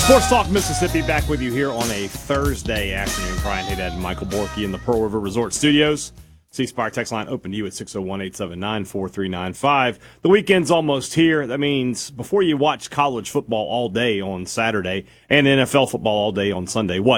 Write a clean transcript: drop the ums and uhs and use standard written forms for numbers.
Sports Talk Mississippi back with you here on a Thursday afternoon. Brian Haydad and Michael Borky in the Pearl River Resort Studios. C Spire text line open to you at 601-879-4395. The weekend's almost here. That means before you watch college football all day on Saturday and NFL football all day on Sunday, what?